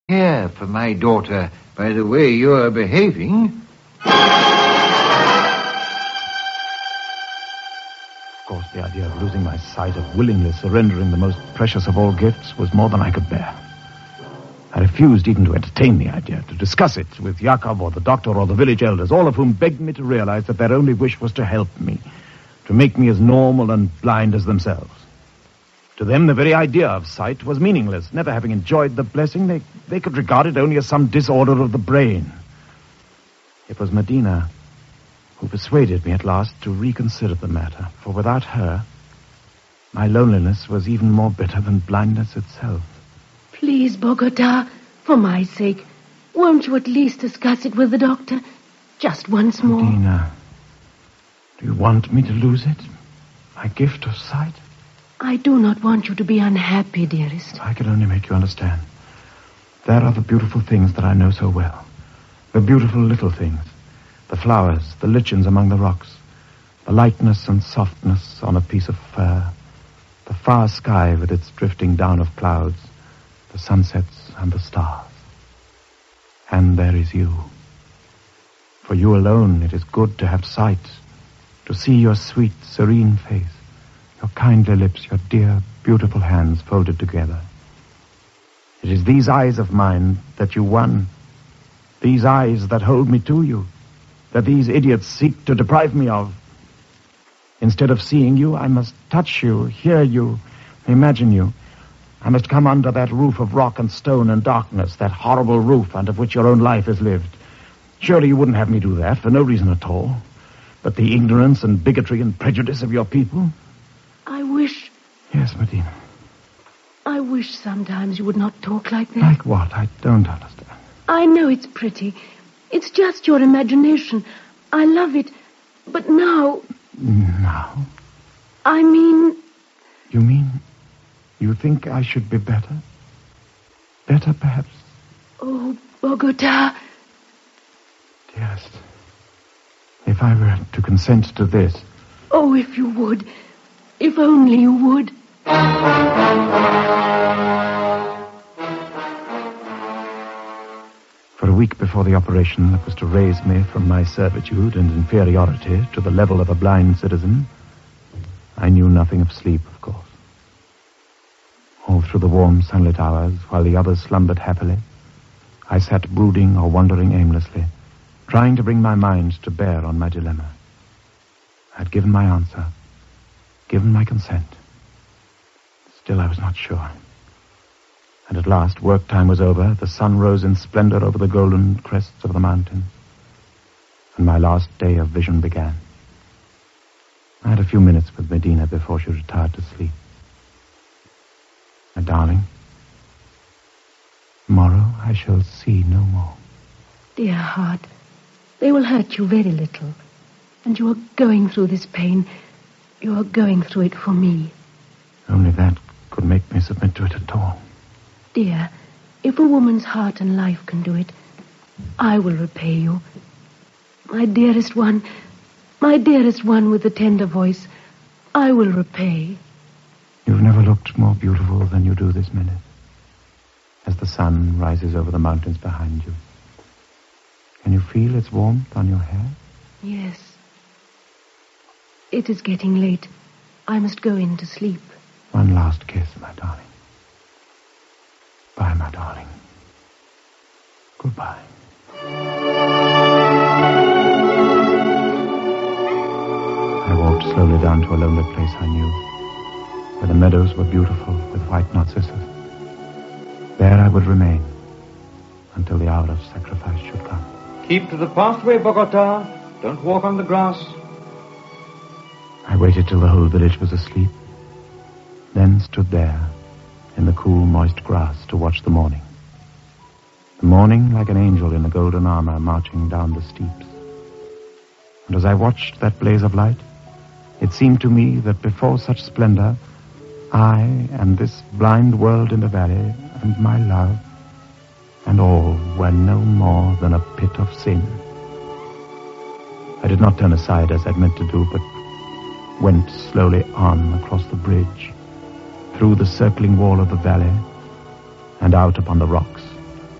care for my daughter by the way you are behaving. Of course, the idea of losing my sight, of willingly surrendering the most precious of all gifts, was more than I could bear. I refused even to entertain the idea, to discuss it with Yakov or the doctor or the village elders, all of whom begged me to realize that their only wish was to help me, to make me as normal and blind as themselves. To them, the very idea of sight was meaningless. Never having enjoyed the blessing, they could regard it only as some disorder of the brain. It was Medina who persuaded me at last to reconsider the matter, for without her, my loneliness was even more bitter than blindness itself. Please, Bogota, for my sake, won't you at least discuss it with the doctor? Just once more. Medina, do you want me to lose it? My gift of sight? I do not want you to be unhappy, dearest. I can only make you understand. There are the beautiful things that I know so well. The beautiful little things. The flowers, the lichens among the rocks. The lightness and softness on a piece of fur. The far sky with its drifting down of clouds. The sunsets and the stars. And there is you. For you alone it is good to have sight, to see your sweet, serene face, your kindly lips, your dear, beautiful hands folded together. It is these eyes of mine that you won, these eyes that hold me to you, that these idiots seek to deprive me of. Instead of seeing you, I must touch you, hear you, imagine you. I must come under that roof of rock and stone and darkness, that horrible roof under which your own life is lived. Surely you wouldn't have me do that for no reason at all, but the ignorance and bigotry and prejudice of your people. I wish... Yes, Medina. I wish sometimes you would not talk like that. Like what? I don't understand. I know it's pretty. It's just your imagination. I love it. But now... Now? I mean... You mean... You think I should be better? Better, perhaps? Oh, Bogota. Dearest, if I were to consent to this... Oh, if you would. If only you would. For a week before the operation that was to raise me from my servitude and inferiority to the level of a blind citizen, I knew nothing of sleep, of course. All through the warm sunlit hours, while the others slumbered happily, I sat brooding or wandering aimlessly, trying to bring my mind to bear on my dilemma. I had given my answer, given my consent. Still I was not sure. And at last, work time was over, the sun rose in splendor over the golden crests of the mountains, and my last day of vision began. I had a few minutes with Medina before she retired to sleep. My darling, tomorrow I shall see no more. Dear heart, they will hurt you very little. And you are going through this pain. You are going through it for me. Only that could make me submit to it at all. Dear, if a woman's heart and life can do it, I will repay you. My dearest one with the tender voice, I will repay. You've never looked more beautiful than you do this minute, as the sun rises over the mountains behind you. Can you feel its warmth on your hair? Yes. It is getting late. I must go in to sleep. One last kiss, my darling. Bye, my darling. Goodbye. I walked slowly down to a lonely place I knew, where the meadows were beautiful with white narcissus. There I would remain until the hour of sacrifice should come. Keep to the pathway, Bogota. Don't walk on the grass. I waited till the whole village was asleep, then stood there in the cool, moist grass to watch the morning. The morning like an angel in a golden armor marching down the steeps. And as I watched that blaze of light, it seemed to me that before such splendor, I and this blind world in the valley and my love and all were no more than a pit of sin. I did not turn aside as I'd meant to do, but went slowly on across the bridge, through the circling wall of the valley, and out upon the rocks